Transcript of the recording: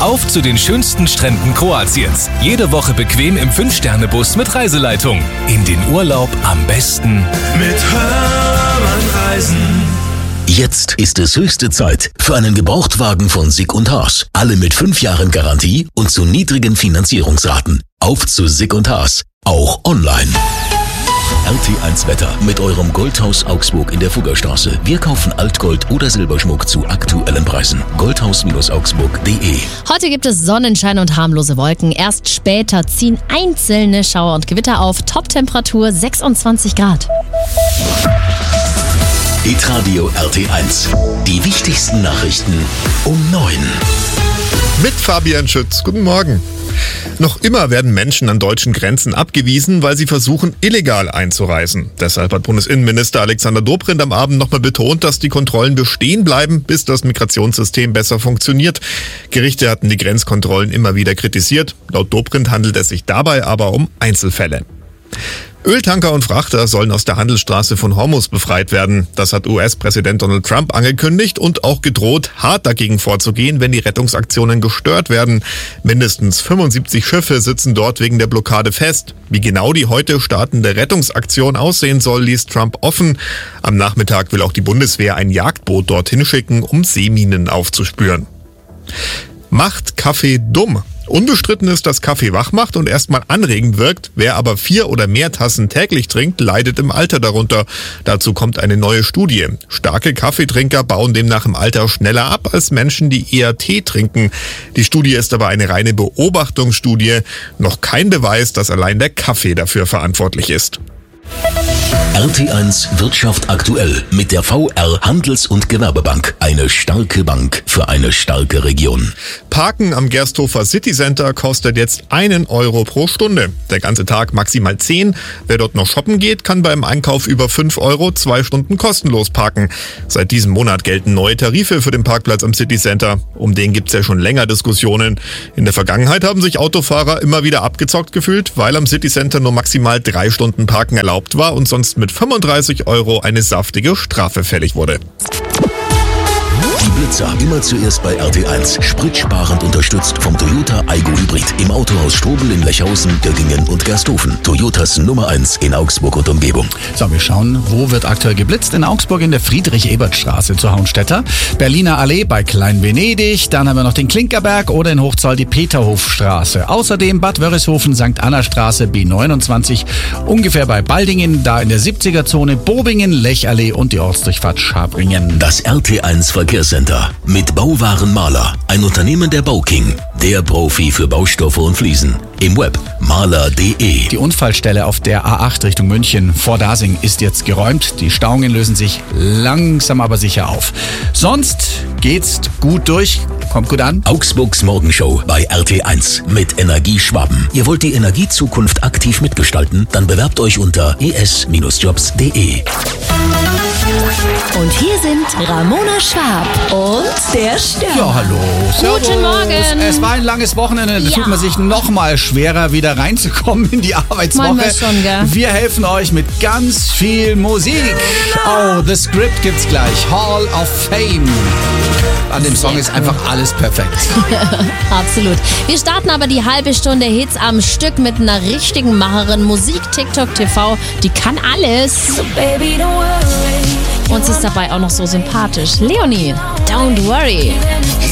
Auf zu den schönsten Stränden Kroatiens. Jede Woche bequem im 5-Sterne-Bus mit Reiseleitung. In den Urlaub am besten mit Hörmann reisen. Jetzt ist es höchste Zeit für einen Gebrauchtwagen von Sick & Haas. Alle mit 5 Jahren Garantie und zu niedrigen Finanzierungsraten. Auf zu Sick & Haas, auch online. RT1 Wetter mit eurem Goldhaus Augsburg in der Fuggerstraße. Wir kaufen Altgold oder Silberschmuck zu aktuellen Preisen. Goldhaus-augsburg.de. Heute gibt es Sonnenschein und harmlose Wolken. Erst später ziehen einzelne Schauer und Gewitter auf. Toptemperatur 26 Grad. Hitradio RT1. Die wichtigsten Nachrichten um 9. Mit Fabian Schütz. Guten Morgen. Noch immer werden Menschen an deutschen Grenzen abgewiesen, weil sie versuchen, illegal einzureisen. Deshalb hat Bundesinnenminister Alexander Dobrindt am Abend nochmal betont, dass die Kontrollen bestehen bleiben, bis das Migrationssystem besser funktioniert. Gerichte hatten die Grenzkontrollen immer wieder kritisiert. Laut Dobrindt handelt es sich dabei aber um Einzelfälle. Öltanker und Frachter sollen aus der Handelsstraße von Hormuz befreit werden. Das hat US-Präsident Donald Trump angekündigt und auch gedroht, hart dagegen vorzugehen, wenn die Rettungsaktionen gestört werden. Mindestens 75 Schiffe sitzen dort wegen der Blockade fest. Wie genau die heute startende Rettungsaktion aussehen soll, ließ Trump offen. Am Nachmittag will auch die Bundeswehr ein Jagdboot dorthin schicken, um Seeminen aufzuspüren. Macht Kaffee dumm? Unbestritten ist, dass Kaffee wach macht und erstmal anregend wirkt. Wer aber 4 oder mehr Tassen täglich trinkt, leidet im Alter darunter. Dazu kommt eine neue Studie. Starke Kaffeetrinker bauen demnach im Alter schneller ab als Menschen, die eher Tee trinken. Die Studie ist aber eine reine Beobachtungsstudie. Noch kein Beweis, dass allein der Kaffee dafür verantwortlich ist. RT1 Wirtschaft aktuell mit der VR Handels- und Gewerbebank. Eine starke Bank für eine starke Region. Parken am Gersthofer City Center kostet jetzt 1 Euro pro Stunde. Der ganze Tag maximal 10. Wer dort noch shoppen geht, kann beim Einkauf über 5 Euro 2 Stunden kostenlos parken. Seit diesem Monat gelten neue Tarife für den Parkplatz am City Center. Um den gibt's ja schon länger Diskussionen. In der Vergangenheit haben sich Autofahrer immer wieder abgezockt gefühlt, weil am City Center nur maximal 3 Stunden Parken erlaubt war und sonst mit 35 Euro eine saftige Strafe fällig wurde. Die Blitzer immer zuerst bei RT1. Spritsparend unterstützt vom Toyota Aygo Hybrid. Im Autohaus Strobel in Lechhausen, Göggingen und Gersthofen. Toyotas Nummer 1 in Augsburg und Umgebung. So, wir schauen, wo wird aktuell geblitzt? In Augsburg in der Friedrich-Ebert-Straße zur Haunstätter. Berliner Allee bei Klein-Venedig. Dann haben wir noch den Klinkerberg oder in Hochzahl die Peterhofstraße. Außerdem Bad Wörishofen, St. Anna-Straße, B29. Ungefähr bei Baldingen, da in der 70er-Zone. Bobingen, Lechallee und die Ortsdurchfahrt Schabringen. Das RT1 Verkehrscenter mit Bauwaren Maler. Ein Unternehmen der Bauking. Der Profi für Baustoffe und Fliesen. Im Web maler.de. Die Unfallstelle auf der A8 Richtung München vor Dasing ist jetzt geräumt. Die Stauungen lösen sich langsam aber sicher auf. Sonst geht's gut durch. Kommt gut an. Augsburgs Morgenshow bei RT1 mit Energieschwaben. Ihr wollt die Energiezukunft aktiv mitgestalten? Dann bewerbt euch unter es-jobs.de. Und hier sind Ramona Schwab und der Stern. Ja, hallo. Servus. Guten Morgen. Es war ein langes Wochenende. Da tut man sich noch mal schwerer, wieder reinzukommen in die Arbeitswoche. Meinen wir schon, gell? Wir helfen euch mit ganz viel Musik. Oh, The Script gibt's gleich. Hall of Fame. An dem Song ist einfach alles perfekt. Absolut. Wir starten aber die halbe Stunde Hits am Stück mit einer richtigen Macherin. Musik, TikTok, TV, die kann alles. Und sie ist dabei auch noch so sympathisch. Leonie, don't worry.